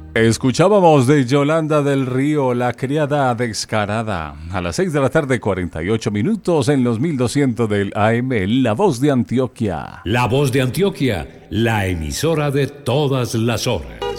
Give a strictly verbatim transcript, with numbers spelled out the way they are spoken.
Escuchábamos de Yolanda del Río, La criada descarada, a las seis de la tarde, cuarenta y ocho minutos en los mil doscientos del A M, La Voz de Antioquia. La Voz de Antioquia, la emisora de todas las horas.